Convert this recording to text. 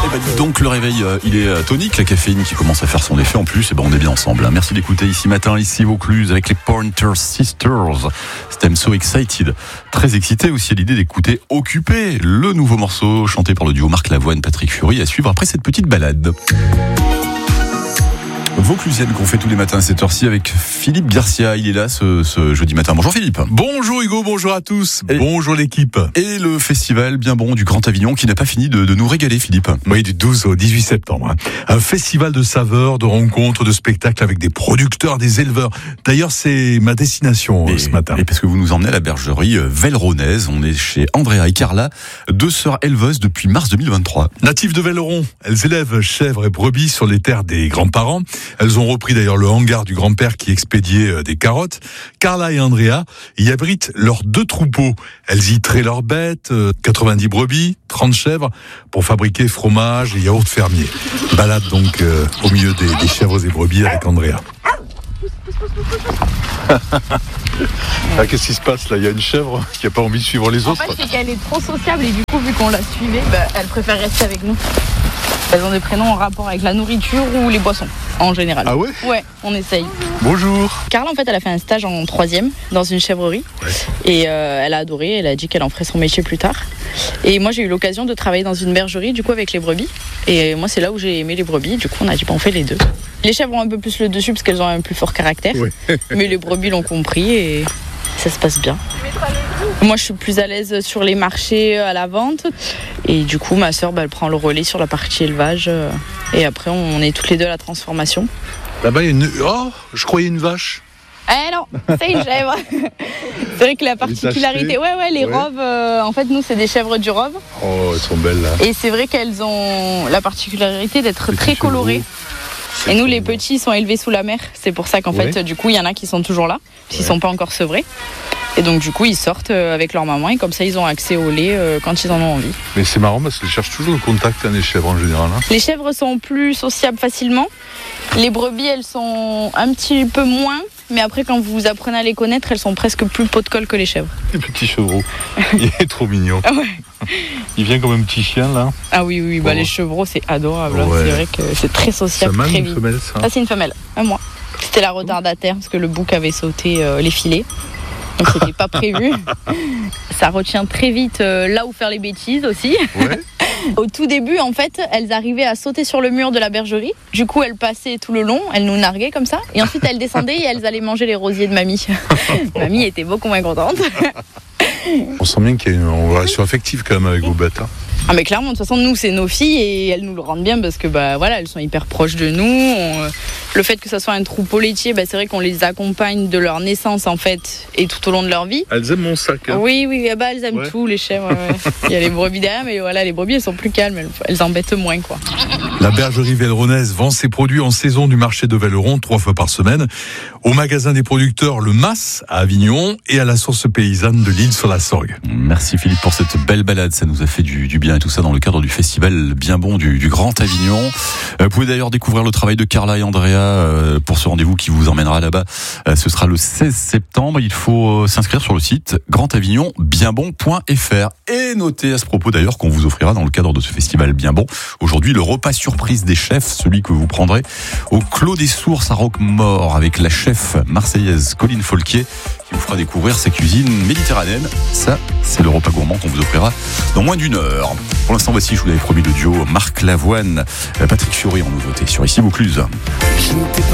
bah dis donc, le réveil, il est tonique, la caféine qui commence à faire son effet en plus, et ben on est bien ensemble. Merci d'écouter ici matin, ici Vaucluse, avec les Pointer Sisters. I'm so excited. Très excité aussi à l'idée d'écouter Occupé, le nouveau morceau chanté par le duo Marc Lavoine, Patrick Fury, à suivre après cette petite balade. Vauclusienne qu'on fait tous les matins à cette heure-ci avec Philippe Garcia. Il est là ce jeudi matin. Bonjour Philippe. Bonjour Hugo, bonjour à tous. Bonjour l'équipe. Et le festival bien bon du Grand Avignon qui n'a pas fini de nous régaler, Philippe. Oui, du 12 au 18 septembre. Un festival de saveurs, de rencontres, de spectacles avec des producteurs, des éleveurs. D'ailleurs, c'est ma destination ce matin. Et parce que vous nous emmenez à la bergerie Velleronaise. On est chez Andrea et Carla, deux sœurs éleveuses depuis mars 2023. Natives de Velleron, elles élèvent chèvres et brebis sur les terres des grands-parents. Elles ont repris d'ailleurs le hangar du grand-père qui expédiait des carottes. Carla et Andrea y abritent leurs 2 troupeaux. Elles y traient leurs bêtes, 90 brebis, 30 chèvres, pour fabriquer fromage et yaourt fermier. Balade donc au milieu des chèvres et brebis avec Andrea. Qu'est-ce qui se passe là? Il y a une chèvre qui n'a pas envie de suivre les autres. En fait, c'est qu'elle est trop sociable et du coup, vu qu'on la suivait, elle préfère rester avec nous. Elles ont des prénoms en rapport avec la nourriture ou les boissons, en général. Ah ouais? Ouais, on essaye. Bonjour. Carla, en fait, elle a fait un stage en 3e dans une chèvrerie. Ouais. Et elle a adoré, elle a dit qu'elle en ferait son métier plus tard. Et moi, j'ai eu l'occasion de travailler dans une bergerie, du coup, avec les brebis. Et moi, c'est là où j'ai aimé les brebis. Du coup, on a dit, on fait les deux. Les chèvres ont un peu plus le dessus parce qu'elles ont un plus fort caractère. Ouais. Mais les brebis l'ont compris et ça se passe bien. Moi, je suis plus à l'aise sur les marchés, à la vente. Et du coup, ma sœur, elle prend le relais sur la partie élevage. Et après, on est toutes les deux à la transformation. Là-bas, il y a une... Oh, je croyais une vache. Eh non, c'est une chèvre. C'est vrai que la particularité... Ouais, les robes, en fait, nous, c'est des chèvres du Rove. Oh, elles sont belles, là. Et c'est vrai qu'elles ont la particularité d'être très colorées. Et nous, les petits, sont élevés sous la mer. C'est pour ça qu'en fait, du coup, il y en a qui sont toujours là, qui ne sont pas encore sevrés. Et donc, du coup, ils sortent avec leur maman et comme ça, ils ont accès au lait quand ils en ont envie. Mais c'est marrant parce qu'elles cherchent toujours le contact, les chèvres en général. Hein. Les chèvres sont plus sociables facilement. Les brebis, elles sont un petit peu moins. Mais après, quand vous apprenez à les connaître, elles sont presque plus pot de colle que les chèvres. Les petits chevreaux. Il est trop mignon. Ah ouais. Il vient comme un petit chien, là. Ah oui, les chevreaux, c'est adorable. Ouais. C'est vrai que c'est très sociable. C'est très une femelle, ça? Ah, c'est une femelle, à moi. C'était la retardataire parce que le bouc avait sauté les filets. Donc c'était pas prévu. Ça retient très vite là où faire les bêtises aussi. Ouais. Au tout début, en fait, elles arrivaient à sauter sur le mur de la bergerie. Du coup, elles passaient tout le long, elles nous narguaient comme ça. Et ensuite, elles descendaient et elles allaient manger les rosiers de mamie. Mamie était beaucoup moins contente. On sent bien qu'il y a une relation affective quand même avec vos bêtes. Hein. Ah mais clairement, de toute façon, nous, c'est nos filles et elles nous le rendent bien parce que elles sont hyper proches de nous. Le fait que ça soit un troupeau laitier, c'est vrai qu'on les accompagne de leur naissance en fait et tout au long de leur vie. Elles aiment mon sac. Hein. Oui, elles aiment tout, les chèvres. Ouais. Il y a les brebis derrière, mais les brebis, elles sont plus calmes, elles embêtent moins, quoi. La bergerie Velleronaise vend ses produits en saison du marché de Velleron 3 fois par semaine, au magasin des producteurs Le Mas à Avignon et à la source paysanne de l'Île-sur-la-Sorgue. Merci Philippe pour cette belle balade, ça nous a fait du bien et tout ça dans le cadre du festival bien bon du Grand Avignon. Vous pouvez d'ailleurs découvrir le travail de Carla et Andrea pour ce rendez-vous qui vous emmènera là-bas. Ce sera le 16 septembre. Il faut s'inscrire sur le site grandavignonbienbon.fr. Et notez à ce propos d'ailleurs qu'on vous offrira dans le cadre de ce festival bien bon aujourd'hui le repas surprise des chefs, celui que vous prendrez au Clos des Sources à Roquemort avec la chef marseillaise Colline Folquier qui vous fera découvrir sa cuisine méditerranéenne. Ça, c'est le repas gourmand qu'on vous offrira dans moins d'1 heure. Pour l'instant, voici, je vous l'avais promis, le duo Marc Lavoine, Patrick Fury en nouveauté sur Ici Vaucluse.